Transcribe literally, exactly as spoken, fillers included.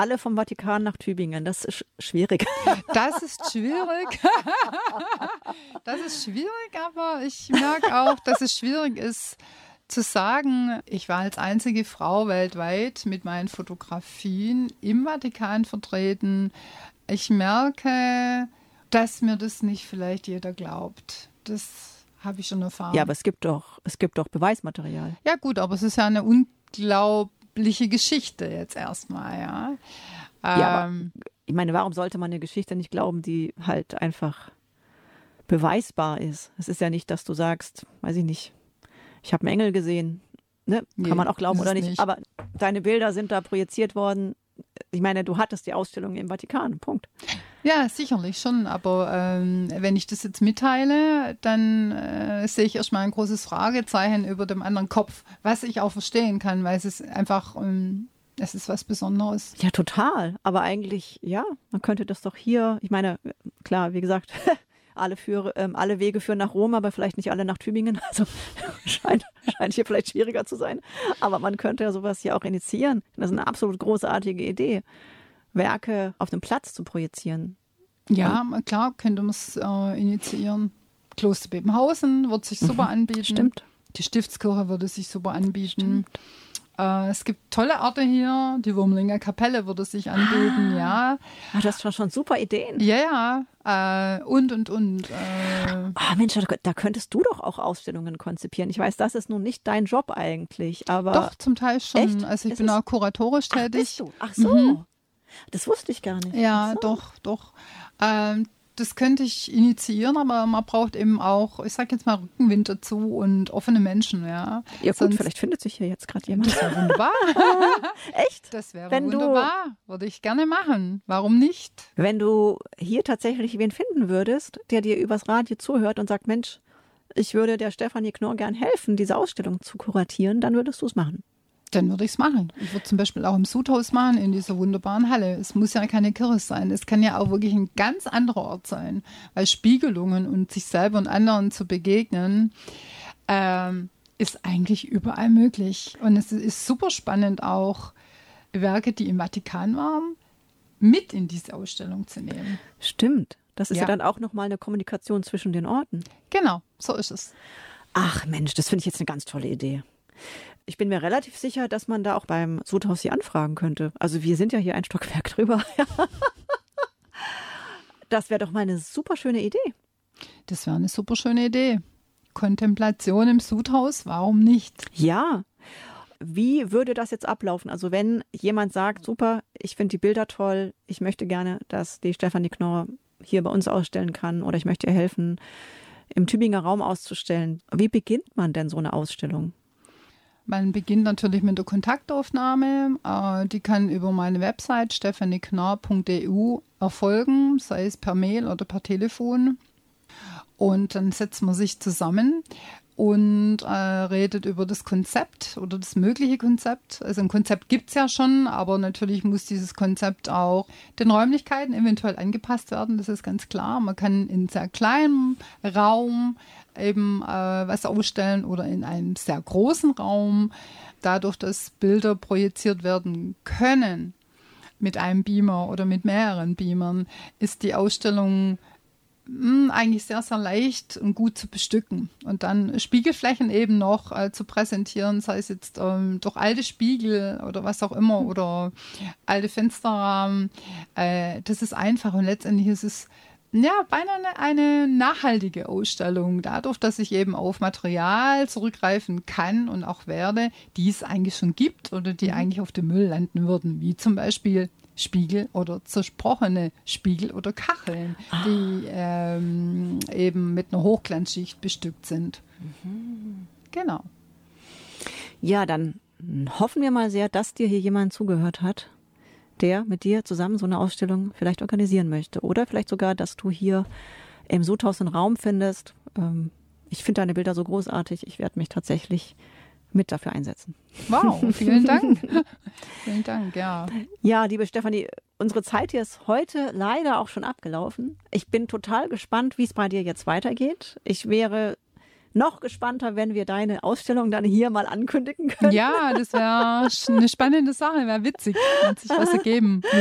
alle vom Vatikan nach Tübingen. Das ist schwierig. Das ist schwierig. Das ist schwierig, aber ich merke auch, dass es schwierig ist zu sagen, ich war als einzige Frau weltweit mit meinen Fotografien im Vatikan vertreten. Ich merke, dass mir das nicht vielleicht jeder glaubt. Das habe ich schon erfahren. Ja, aber es gibt doch, es gibt doch Beweismaterial. Ja gut, aber es ist ja eine unglaubliche Geschichte jetzt erstmal, ja. Ja, Ähm, aber ich meine, warum sollte man eine Geschichte nicht glauben, die halt einfach beweisbar ist? Es ist ja nicht, dass du sagst, weiß ich nicht, ich habe einen Engel gesehen. Ne? Kann Nee, man auch glauben ist oder es nicht. nicht. Aber deine Bilder sind da projiziert worden. Ich meine, du hattest die Ausstellung im Vatikan. Punkt. Ja, sicherlich schon. Aber ähm, wenn ich das jetzt mitteile, dann äh, sehe ich erstmal ein großes Fragezeichen über dem anderen Kopf, was ich auch verstehen kann, weil es ist einfach, ähm, es ist was Besonderes. Ja, total. Aber eigentlich, ja, man könnte das doch hier, ich meine, klar, wie gesagt, alle, führe, ähm, alle Wege führen nach Rom, aber vielleicht nicht alle nach Tübingen. Also scheint, scheint hier vielleicht schwieriger zu sein. Aber man könnte ja sowas hier auch initiieren. Das ist eine absolut großartige Idee, Werke auf dem Platz zu projizieren. Ja, klar, könnte man es äh, initiieren. Kloster Bebenhausen wird sich super anbieten. Stimmt. Die Stiftskirche würde sich super anbieten. Stimmt. Äh, es gibt tolle Orte hier. Die Wurmlinger Kapelle würde sich anbieten, ja. Ah, das waren schon super Ideen. Ja, ja. Äh, und, und, und. Äh, Ah, Mensch, da, da könntest du doch auch Ausstellungen konzipieren. Ich weiß, das ist nun nicht dein Job eigentlich, aber... Doch, zum Teil schon. Echt? Also ich Ist bin es- auch kuratorisch Ach, tätig. bist du? Ach so. Mhm. Das wusste ich gar nicht. Ja, Ach so. doch, doch. Ähm, das könnte ich initiieren, aber man braucht eben auch, ich sag jetzt mal, Rückenwind dazu und offene Menschen, ja. Ja gut, Sonst- vielleicht findet sich hier jetzt gerade jemand. Das wäre wunderbar. Echt? Das wäre Wenn du- wunderbar. Würde ich gerne machen. Warum nicht? Wenn du hier tatsächlich wen finden würdest, der dir übers Radio zuhört und sagt, Mensch, ich würde der Stefanie Knorr gern helfen, diese Ausstellung zu kuratieren, dann würdest du es machen. Dann würde ich es machen. Ich würde zum Beispiel auch im Sudhaus machen, in dieser wunderbaren Halle. Es muss ja keine Kirche sein. Es kann ja auch wirklich ein ganz anderer Ort sein. Weil Spiegelungen und sich selber und anderen zu begegnen, ähm, ist eigentlich überall möglich. Und es ist super spannend auch, Werke, die im Vatikan waren, mit in diese Ausstellung zu nehmen. Stimmt. Das ist ja, Ja. dann auch nochmal eine Kommunikation zwischen den Orten. Genau, so ist es. Ach Mensch, das finde ich jetzt eine ganz tolle Idee. Ich bin mir relativ sicher, dass man da auch beim Sudhaus hier anfragen könnte. Also wir sind ja hier ein Stockwerk drüber. Das wäre doch mal eine super schöne Idee. Das wäre eine super schöne Idee. Kontemplation im Sudhaus, warum nicht? Ja. Wie würde das jetzt ablaufen? Also wenn jemand sagt, super, ich finde die Bilder toll, ich möchte gerne, dass die Stefanie Knorr hier bei uns ausstellen kann oder ich möchte ihr helfen, im Tübinger Raum auszustellen. Wie beginnt man denn so eine Ausstellung? Man beginnt natürlich mit der Kontaktaufnahme. Äh, die kann über meine Website stephanieknorr punkt e u erfolgen, sei es per Mail oder per Telefon. Und dann setzt man sich zusammen und äh, redet über das Konzept oder das mögliche Konzept. Also ein Konzept gibt es ja schon, aber natürlich muss dieses Konzept auch den Räumlichkeiten eventuell angepasst werden. Das ist ganz klar. Man kann in sehr kleinem Raum eben äh, was ausstellen oder in einem sehr großen Raum. Dadurch, dass Bilder projiziert werden können mit einem Beamer oder mit mehreren Beamern, ist die Ausstellung mh, eigentlich sehr, sehr leicht und gut zu bestücken. Und dann Spiegelflächen eben noch äh, zu präsentieren, sei es jetzt ähm, durch alte Spiegel oder was auch immer oder alte Fensterrahmen. Äh, das ist einfach und letztendlich ist es ja, beinahe eine, eine nachhaltige Ausstellung, dadurch, dass ich eben auf Material zurückgreifen kann und auch werde, die es eigentlich schon gibt oder die eigentlich auf dem Müll landen würden, wie zum Beispiel Spiegel oder zersprochene Spiegel oder Kacheln, ah. die ähm, eben mit einer Hochglanzschicht bestückt sind. Mhm. Genau. Ja, dann hoffen wir mal sehr, dass dir hier jemand zugehört hat, der mit dir zusammen so eine Ausstellung vielleicht organisieren möchte. Oder vielleicht sogar, dass du hier im Sudhaus einen Raum findest. Ähm, ich finde deine Bilder so großartig. Ich werde mich tatsächlich mit dafür einsetzen. Wow, vielen Dank. Vielen Dank, ja. Ja, liebe Stefanie, unsere Zeit hier ist heute leider auch schon abgelaufen. Ich bin total gespannt, wie es bei dir jetzt weitergeht. Ich wäre noch gespannter, wenn wir deine Ausstellung dann hier mal ankündigen können. Ja, das wäre eine spannende Sache, wäre witzig, wird sich was ergeben.